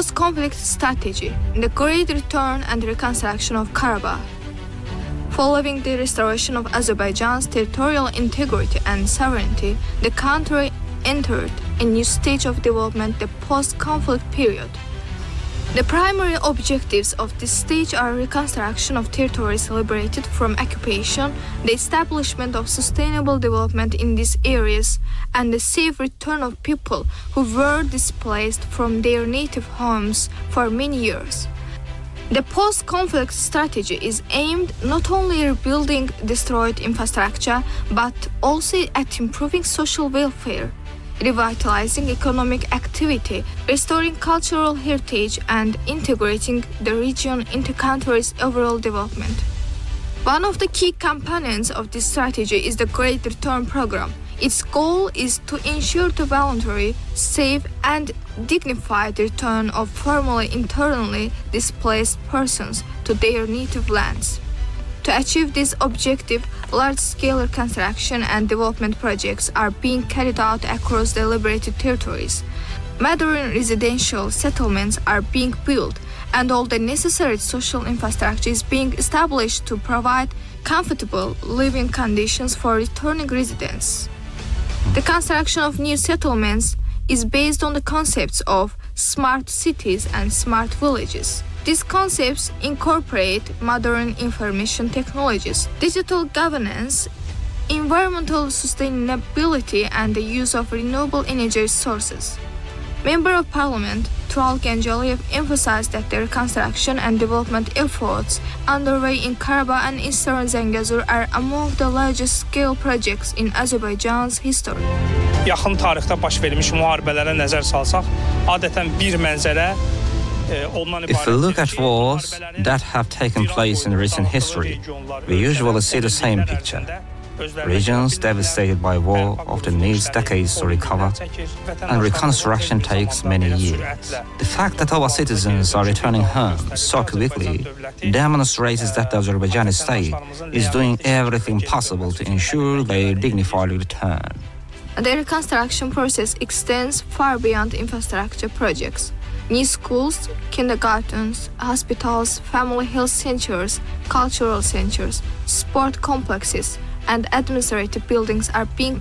Post-conflict strategy, the Great Return and Reconstruction of Karabakh. Following the restoration of Azerbaijan's territorial integrity and sovereignty, the country entered a new stage of development, the post-conflict period. The primary objectives of this stage are reconstruction of territories liberated from occupation, the establishment of sustainable development in these areas, and the safe return of people who were displaced from their native homes for many years. The post-conflict strategy is aimed not only at rebuilding destroyed infrastructure, but also at improving social welfare, revitalizing economic activity, restoring cultural heritage, and integrating the region into country's overall development. One of the key components of this strategy is the Great Return Program. Its goal is to ensure the voluntary, safe, and dignified return of formerly internally displaced persons to their native lands. To achieve this objective, large-scale reconstruction and development projects are being carried out across the liberated territories. Modern residential settlements are being built, and all the necessary social infrastructure is being established to provide comfortable living conditions for returning residents. The construction of new settlements is based on the concepts of smart cities and smart villages. These concepts incorporate modern information technologies, digital governance, environmental sustainability, and the use of renewable energy sources. Member of Parliament Tural Gencaliyev emphasized that the reconstruction and development efforts underway in Karabakh and Eastern Zengezur are among the largest-scale projects in Azerbaijan's history. Yaxın tarixdə baş vermiş müharibələrə nəzər salsaq, adətən bir mənzərə. If we look at wars that have taken place in recent history, we usually see the same picture. Regions devastated by war often needs decades to recover, and reconstruction takes many years. The fact that our citizens are returning home so quickly demonstrates that the Azerbaijani state is doing everything possible to ensure their dignified return. The reconstruction process extends far beyond infrastructure projects. New schools, kindergartens, hospitals, family health centers, cultural centers, sport complexes, and administrative buildings are being